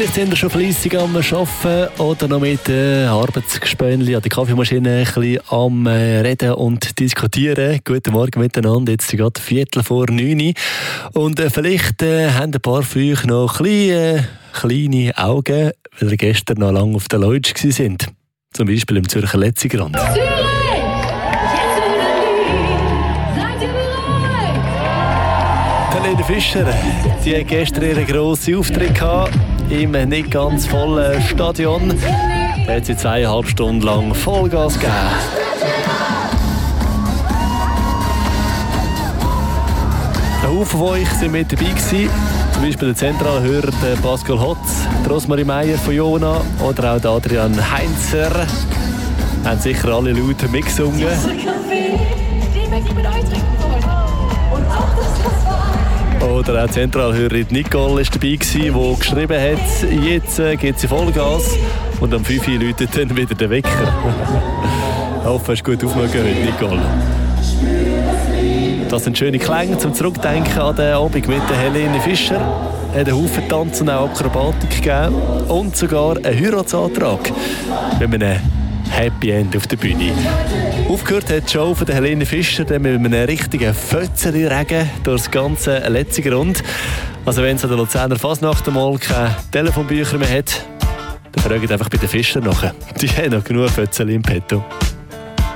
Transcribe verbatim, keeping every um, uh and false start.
Vielleicht sind wir schon fleissig am Arbeiten oder noch mit äh, Arbeitsgespönli an der Kaffeemaschine ein bisschen am äh, Reden und Diskutieren. Guten Morgen miteinander, jetzt ist gerade Viertel vor neun. Und äh, vielleicht äh, haben ein paar von euch noch ein bisschen, äh, kleine Augen, weil ihr gestern noch lange auf der Leutsch waren. Zum Beispiel im Zürcher Letzigrand. Helene Fischer, die hat gestern ihren grossen Auftritt gehabt, im nicht ganz vollen Stadion. Da hat sie zweieinhalb Stunden lang Vollgas gegeben. Ein Haufen von euch waren mit dabei gewesen. Zum Beispiel der Zentralhörer Pascal Hotz, Rosmarie Meier von Jona oder auch der Adrian Heinzer. Haben sicher alle laut mitgesungen. Oder auch die Zentralhörerin Nicole war dabei, die geschrieben hat, jetzt äh, geht sie Vollgas und um fünf Uhr läutet dann wieder der Wecker. Ich hoffe, du hast gut aufgehört heute, Nicole. Das sind schöne Klänge zum Zurückdenken an den Abend mit der Helene Fischer. Es hat einen Haufen Tanz und auch Akrobatik gegeben und sogar einen Heiratsantrag mit einem Happy End auf der Bühne. Aufgehört hat die Show von der Helene Fischer mit einem richtigen Fötzeli-Regen durch das ganze Letzigrund. Also wenn es an der Luzerner Fasnacht einmal keine Telefonbücher mehr hat, dann fragt einfach bei den Fischer nach. Die haben noch genug Fötzeli im Petto.